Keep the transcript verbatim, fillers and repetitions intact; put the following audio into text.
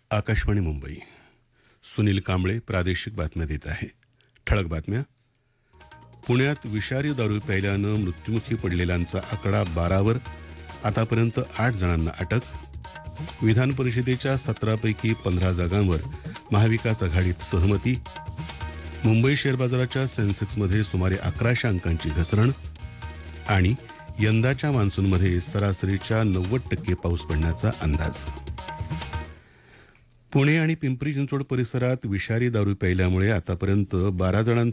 आकाशवाणी मुंबई. सुनील कांबळे प्रादेशिक बातम्या देत आहे. ठळक बातम्या. पुण्यात विषारी दारू प्यायल्यानं मृत्युमुखी पडलेल्यांचा आकडा बारावर. आतापर्यंत आठ जणांना अटक. विधान परिषदेच्या सतरापैकी पंधरा जागांवर महाविकास आघाडीत सहमती. मुंबई शेअर बाजाराच्या सेन्सेक्समध्ये सुमारे अकराशे अंकांची घसरण. आणि यंदाच्या मान्सूनमध्ये सरासरीच्या नव्वद टक्के पाऊस पडण्याचा अंदाज. पुणे आणि पिंपरी चिंचवड परिसरात विषारी दारू प्यायल्यामुळे आतापर्यंत बारा जणांचा